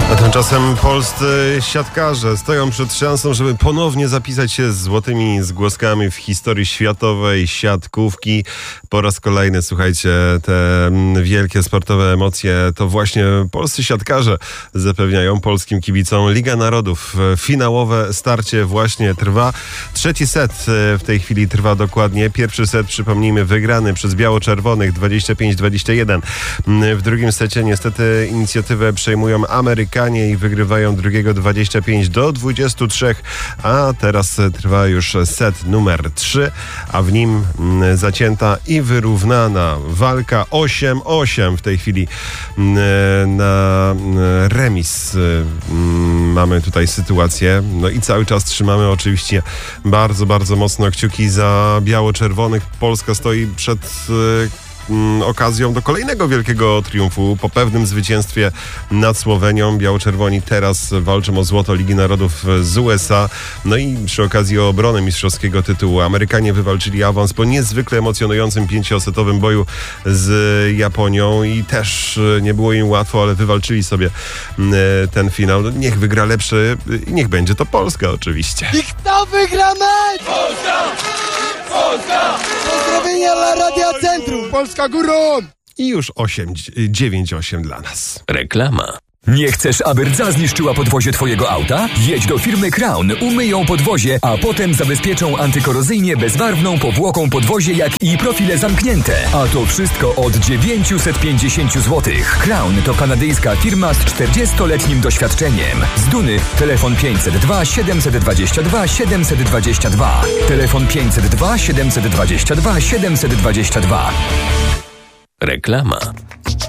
A tymczasem polscy siatkarze stoją przed szansą, żeby ponownie zapisać się z złotymi zgłoskami w historii światowej siatkówki. Po raz kolejny, słuchajcie, te wielkie sportowe emocje to właśnie polscy siatkarze zapewniają polskim kibicom. Liga Narodów, finałowe starcie właśnie trwa. Trzeci set w tej chwili trwa dokładnie. Pierwszy set, przypomnijmy, wygrany przez biało-czerwonych 25-21. W drugim secie niestety inicjatywę przejmują Amerykanie i wygrywają drugiego 25-23, a teraz trwa już set numer 3, a w nim zacięta i wyrównana walka 8-8 w tej chwili na remis. Mamy tutaj sytuację, no i cały czas trzymamy oczywiście bardzo, bardzo mocno kciuki za biało-czerwonych. Polska stoi przed okazją do kolejnego wielkiego triumfu po pewnym zwycięstwie nad Słowenią. Biało-czerwoni teraz walczą o złoto Ligi Narodów z USA. No i przy okazji o obronę mistrzowskiego tytułu. Amerykanie wywalczyli awans po niezwykle emocjonującym 5-setowym boju z Japonią i też nie było im łatwo, ale wywalczyli sobie ten finał. No, niech wygra lepszy i niech będzie to Polska oczywiście. I kto wygra mecz? Polska! Polska! Pozdrowienia dla Radia Centrum. Polska górą! I już 9-8 dla nas. Reklama. Nie chcesz, aby rdza zniszczyła podwozie twojego auta? Jedź do firmy Crown, umyją podwozie, a potem zabezpieczą antykorozyjnie bezbarwną powłoką podwozie, jak i profile zamknięte. A to wszystko od 950 zł. Crown to kanadyjska firma z 40-letnim doświadczeniem. Z Duny telefon 502 722 722. Telefon 502 722 722. Reklama.